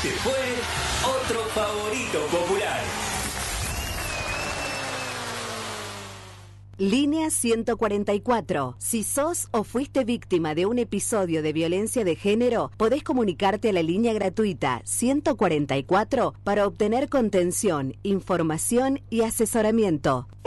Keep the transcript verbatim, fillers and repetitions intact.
Se fue otro favorito popular. Línea ciento cuarenta y cuatro. Si sos o fuiste víctima de un episodio de violencia de género, podés comunicarte a la línea gratuita ciento cuarenta y cuatro para obtener contención, información y asesoramiento.